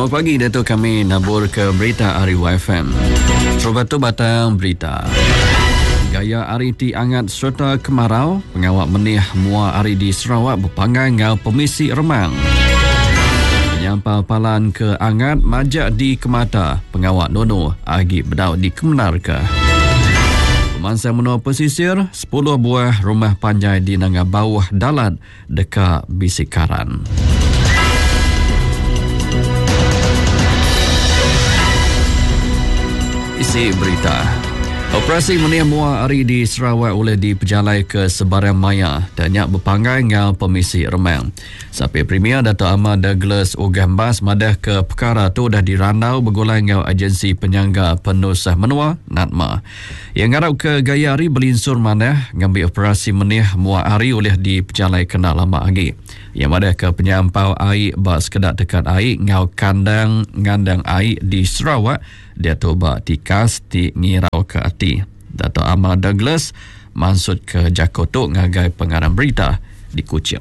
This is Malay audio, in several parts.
Selamat pagi, Datuk. Kami nabur ke berita Ariwa FM. Terbatu batang berita. Gaya ariti angat serta kemarau, pengawak menih mua ari di Sarawak berpanggai ngau Pemisi Remang. Penyampau palan ke angat majak di Kemata, pengawak Nono agi bedau di Kemenarga. Pemansang menua pesisir, 10 buah rumah panjai di Nangga Bawah Dalat dekat Bisikaran. Isi berita. Operasi menih mua ari di Sarawak oleh diperjalai ke sebarang maya dan nyak berpanggai ngau Pemisi Remang. Sampai Premier Dato' Ahmad Douglas Ugambas madah ke perkara tu dah dirandau bergulai ngau agensi penyangga penusah menua NATMA. Yang ngarap ke gaya ari belinsur madah ngambil operasi menih mua ari oleh diperjalai kena lama lagi. Yang madah ke penyampau air bak sekedar dekat air ngau kandang ngandang air di Sarawak dia toba tikas di ngirau ke hati. Dato' Ahmad Douglas maksud ke Jakotok ngagai pengarang berita di Kuching.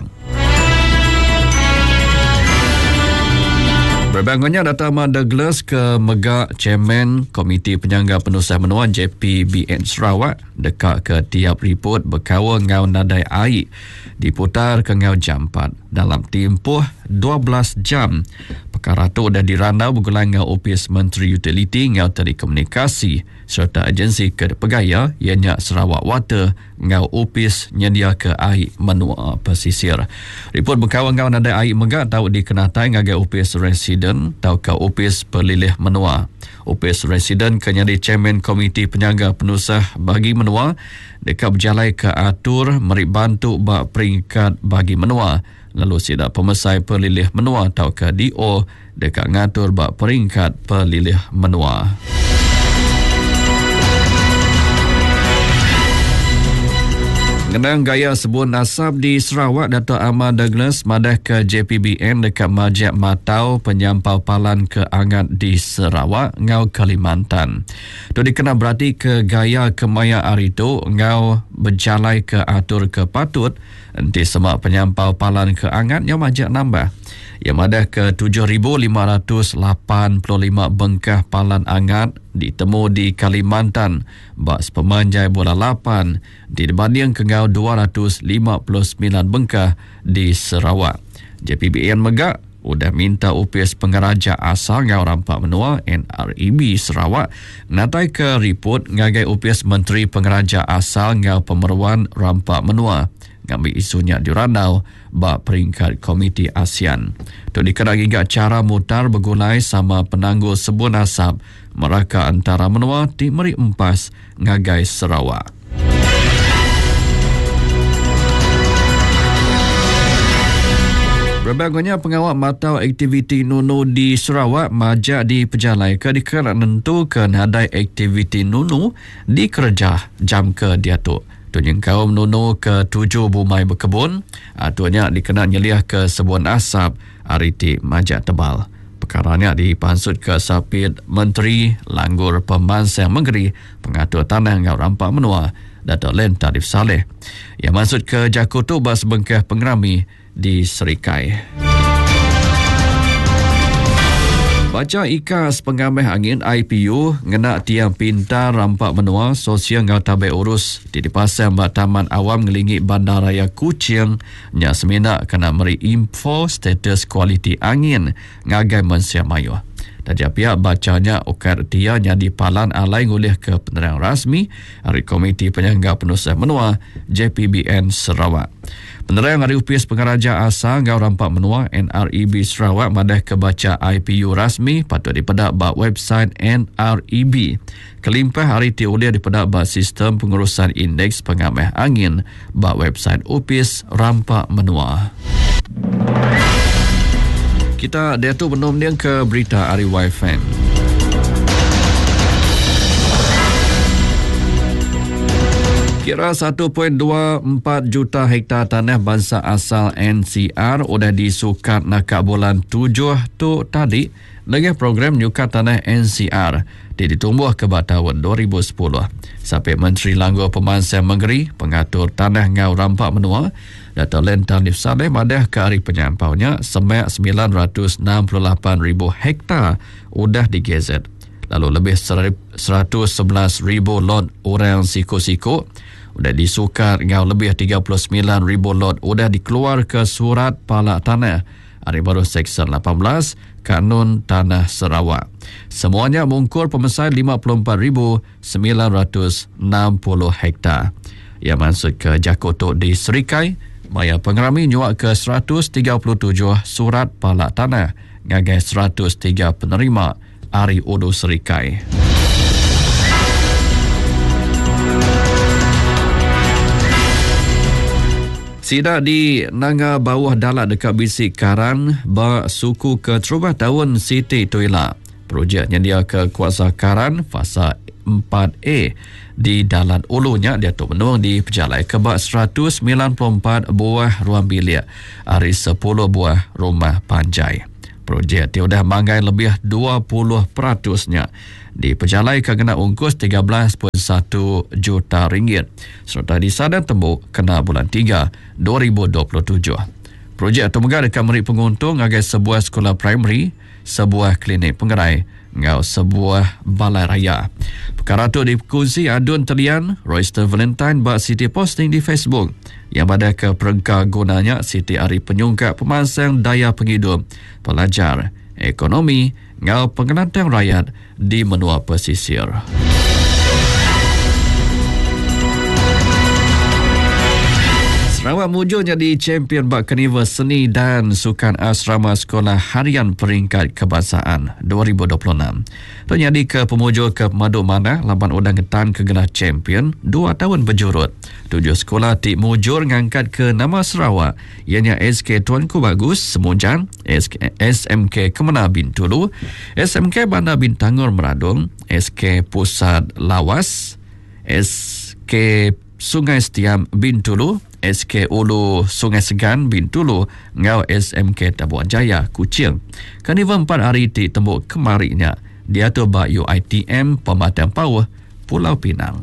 Berbangunnya Dato' Ahmad Douglas ke megak Chairman Komiti Penyangga Penusah Menua JPBN Sarawak dekat ke tiap report berkawal ngau nadai air diputar ke ngau jam 4 dalam tempoh 12 jam. Perkara itu dah dirandau bergulang ngau Opis Menteri Utiliti ngau Telekomunikasi serta agensi Kedepegaya ianya Sarawak Water ngau Opis nyedia ke air menua pesisir. Report berkawal ngau nadai air megak tahu dikenatai ngagai Opis Resident tahu ke Opis Pelilih Menua. Opis Resident kenyadi Chairman Komiti Penyangga Penusah bagi menua dekat berjalai ke atur merik bantu bak peringkat bagi menua. Lalu sidak pemesai pelilih menua atau ke DO dekat ngatur bak peringkat pelilih menua. Mengenang gaya sebut nasab di Sarawak, Dato' Ahmad Douglas madah ke JPBN dekat Majak Matau penyampau palan ke angat di Sarawak, ngau Kalimantan. Itu dikenal berarti ke gaya kemaya hari itu ngau berjalai ke atur ke patut nanti semak penyampau palan ke angat yang majak nambah. Yang madah ke 7,585 bengkah palan angat ditemu di Kalimantan bak pemanjai bola 8 dibanding ke ngau 259 bengkah di Sarawak. JPBN megak udah minta UPS pengaraja asal ngau rampak menua NREB Sarawak natai ke report ngagai UPS Menteri Pengaraja asal ngau pemeruan rampak menua ngambil isunya dirandau bak peringkat Komiti ASEAN. Itu dikenal hingga cara mutar bergulai sama penangguh sebut nasab meraka antara menua di Meri Empas ngagai Sarawak. Berbagai pengawal matau aktiviti Nunu di Sarawak majak di pejalai ke dikira nentukan hadai aktiviti Nunu di kerja jam ke diatuk. Tuan kaum Nunu ke 7 bumai berkebun, tuannya dikenal nyeliah ke sebuah asap ariti majak tebal. Perkaranya dipansut ke Sapit Menteri Langgur Pembansang Menggeri Pengatur Tanah ngau rampak menua Dato' Len Tarif Saleh. Yang maksud ke Jakoto bas bengkah pengerami di Serikai. Baca ikas pengamih angin IPU ngena tiang pintar rampak menua sosial ngau tabai urus di pasar Taman Awam ngelingi Bandaraya Kuching nya semina kena meri info status kualiti angin ngagai Mensia Mayu. Tajak pihak bacanya ukar dia nya dipalan alai ngulih ke penerang rasmi dari Komiti Penyangga Penusah Menua JPBN Sarawak. Penerang hari UPS Pengaraja Asal ngau rampak menua NREB Sarawak madah kebaca IPU rasmi patut dipedak bak website NREB. Kelimpah hari tiulia dipedak bak sistem pengurusan indeks pengamih angin bak website UPS rampak menua. Kita Datuk Benom dia ke berita Ariwa FM. Kira 1.24 juta hektar tanah bangsa asal NCR sudah disukat nak bulan 7 tu tadi dengan program nyukat tanah NCR ditumbuh ke tahun 2010. Sampai Menteri Langgur Pembansang Menggeri Pengatur Tanah ngau rampak menua Dato' Len Tanif Saleh madah ke hari penyampaunya semak 968,000 hektar udah digezet. Lalu lebih 111,000 lot orang siku-siku udah disukar ngau lebih 39,000 lot udah dikeluar ke surat palak tanah hari baru Seksyen 18 Kanun Tanah Sarawak. Semuanya mengungkur pemesanan 54,960 hektar. Ia masuk ke Jakotok di Serikai, Maya Pengerami nyuak ke 137 surat palak tanah ngagai 103 penerima Ari Udu Serikai. Sidak di Nanga Bawah Dalat dekat Bisik Karan, bak suku ke Terubah Tahun Siti Toila. Projek nyedia ke Kuasa Karan, fasa 4A di Dalat Ulunya, dia tu menung di Pejalai ke bak 194 buah ruang bilik, hari 10 buah rumah panjai. Projek dia dah manggai lebih 20%-nya. Di Pejalai kena ungkus 13.1 juta ringgit. Serta di Sadan Tembuk kena bulan 3 2027. Projek temuga dekat meri penguntung agai sebuah sekolah primary, sebuah klinik pengerai, ngau sebuah balai raya. Perkara itu dikongsi Adun Telian, Royster Valentine bak Siti posting di Facebook. Yang pada ke perengkar gunanya Siti Ari penyungkap pemasang daya penghidup, pelajar, ekonomi, ngau pengelantan rakyat di menua pesisir. Sarawak mujur jadi champion bak Karnival Seni dan Sukan Asrama Sekolah Harian Peringkat Kebangsaan 2026. Itu jadi ke pemujur ke Madu Manah, laban udang ketan ke gelar champion 2 tahun berjurut. 7 sekolah di mujur ngangkat ke nama Sarawak, ianya SK Tuanku Bagus Semunjan, SMK Kemena Bintulu, SMK Bandar Bintangor Meradung, SK Pusat Lawas, SK Sungai Setiam Bintulu, SK Ulu Sungai Segan Bintulu, ngau SMK Tabuan Jaya Kuching. Karnival 4 hari di tembuk kemarinya diatur bak UiTM Pematang Pauh Pulau Pinang.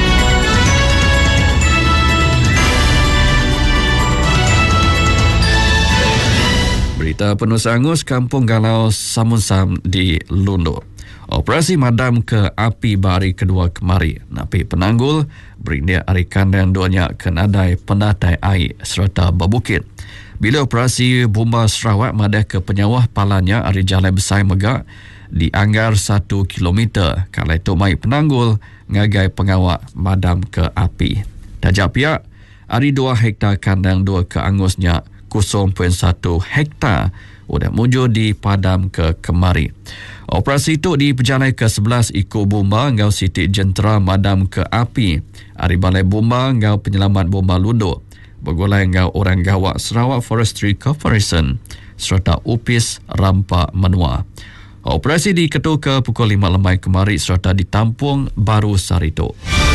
Berita penuh sangus Kampung Galau Samunsam di Lundu. Operasi madam ke api bari kedua kemari. Napi penanggul berindia hari kandang duanya ke nadai penatai air serta berbukit. Bila operasi bomba Sarawak madah ke penyawah palanya hari Jalan Besar Megak dianggar 1 kilometer. Kalau itu mai penanggul ngagai pengawak madam ke api. Tajak pihak hari 2 hektar kandang 2 ke angusnya 0.1 hektar udah mujur di padam ke kemari. Operasi itu diperjalai ke 11 ikut bomba ngau Siti Jentera madam ke api. Hari Balai Bomba ngau penyelamat bomba Lundo. Bergulai ngau orang gawak Sarawak Forestry Corporation serta UPIS Rampak Menua. Operasi diketuk ke pukul 5 lemai kemari serta ditampung Baru Sarito.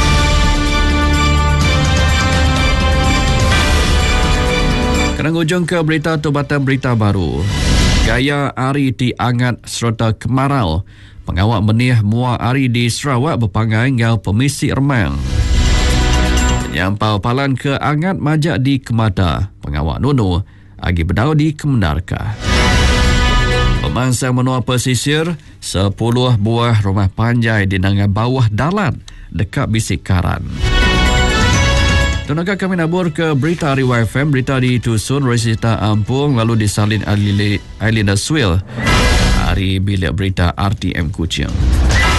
Kenang ujung ke berita Tubatan Berita Baru. Gaya Ari di Angat serta Kemarau. Pengawak menih mua Ari di Sarawak berpangai ngau Pemisi Remang. Penyampau palan ke Angat majak di Kemada. Pengawak Nunu agi berdau di Kemenarka. Pemansang menua pesisir 10 buah rumah panjai di Nanga Bawah Dalat dekat Bisik Karan. Tenaga kami nabur ke berita Hari YFM, berita ditusun Resita Ampung lalu disalin Ailina Swil. Hari bilik berita RTM Kuching.